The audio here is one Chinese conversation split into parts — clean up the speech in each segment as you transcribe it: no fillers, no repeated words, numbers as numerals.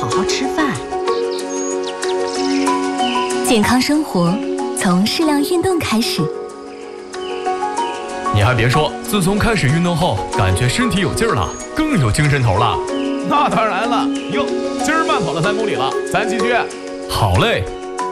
好吃饭。 健康生活从适量运动开始。 你还别说，自从开始运动后，感觉身体有劲儿了，更有精神头了。 那当然了，哟，今儿慢跑了3公里了，咱继续。 好嘞。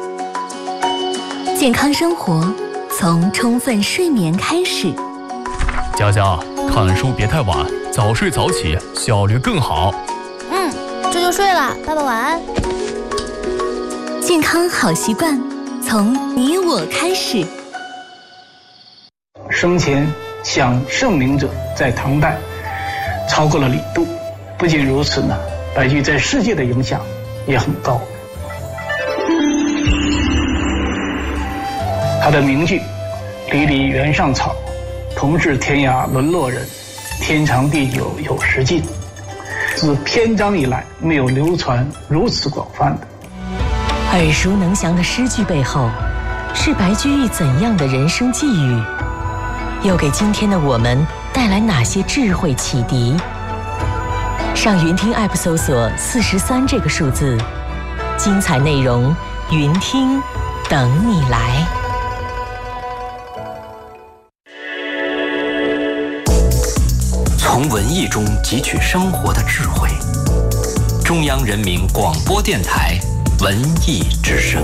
健康生活从充分睡眠开始。 佳佳，看书别太晚，早睡早起，效率更好。 这就睡了，爸爸晚安。 健康好习惯从你我开始。 生前想圣明者在唐代超过了李杜。不仅如此呢，白居在世界的影响也很高。他的名句“离离原上草，同是天涯沦落人，天长地久有时尽”，自篇章以来没有流传如此广泛的。 耳熟能详的诗句背后，是白居易怎样的人生际遇？又给今天的我们带来哪些智慧启迪？上云听 App 搜索43这个数字，精彩内容云听等你来。 从文艺中汲取生活的智慧。中央人民广播电台文艺之声。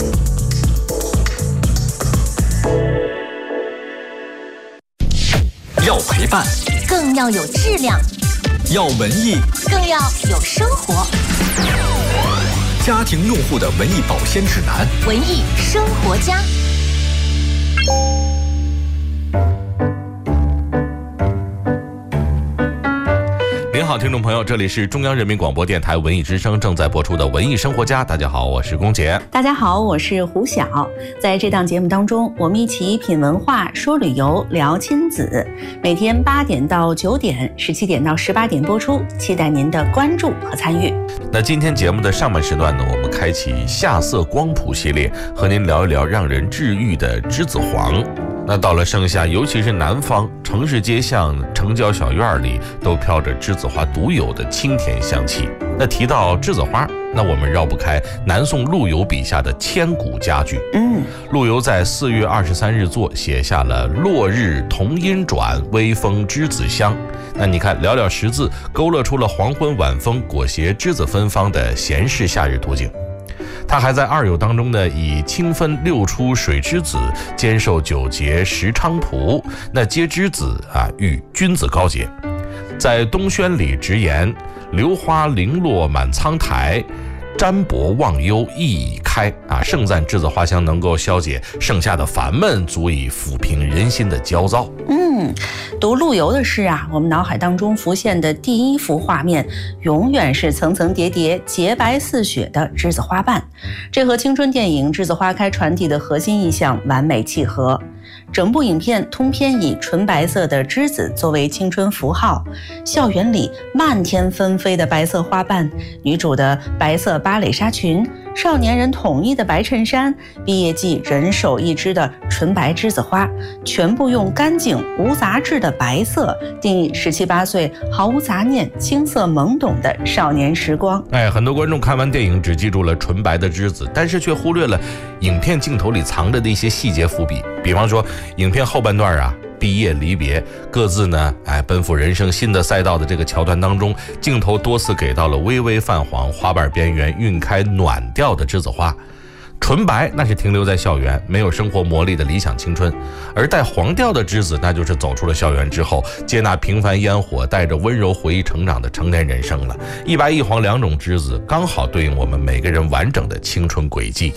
要陪伴， 更要有质量； 要文艺， 更要有生活。 家庭用户的文艺保鲜指南， 文艺生活家。 您好，听众朋友，这里是中央人民广播电台文艺之声正在播出的文艺生活家。大家好，我是龚杰。 大家好，我是胡晓。在这档节目当中，我们一起品文化、说旅游、聊亲子。每天8点到9点，17点到18点播出，期待您的关注和参与。 那今天节目的上半时段呢，我们开启夏色光谱系列，和您聊一聊让人治愈的栀子黄。那到了盛夏，尤其是南方城市街巷、城郊小院里，都飘着栀子花独有的清甜香气。那提到栀子花，那我们绕不开南宋陆游笔下的千古佳句。陆游在4月23日作，写下了“落日同阴转，微风栀子香”。那你看，寥寥10字，勾勒出了黄昏晚风裹挟栀子芬芳的闲适夏日图景。他还在二友当中呢，以清分六出水栀子，兼受九节石菖蒲，那皆栀子喻君子高洁。在东轩里直言：“榴花零落满苍苔，占卜忘忧意已开”盛赞栀子花香能够消解盛夏的烦闷，足以抚平人心的焦躁。 读陆游的诗我们脑海当中浮现的第一幅画面，永远是层层叠叠、洁白似雪的栀子花瓣，这和青春电影《栀子花开》传递的核心意象完美契合。整部影片通篇以纯白色的栀子作为青春符号，校园里漫天纷飞的白色花瓣，女主的白色芭蕾纱裙，少年人统一的白衬衫，毕业季人手一支的纯白栀子花，全部用干净无杂质的白色定义17、18岁毫无杂念、青涩懵懂的少年时光。 很多观众看完电影只记住了纯白的栀子，但是却忽略了影片镜头里藏着的一些细节伏笔。比方说影片后半段毕业离别，各自呢奔赴人生新的赛道的这个桥段当中，镜头多次给到了微微泛黄、花瓣边缘晕开暖调的栀子花。纯白那是停留在校园，没有生活磨砺的理想青春，而带黄调的栀子那就是走出了校园之后，接纳平凡烟火，带着温柔回忆成长的成年人生了。一白一黄两种栀子，刚好对应我们每个人完整的青春轨迹。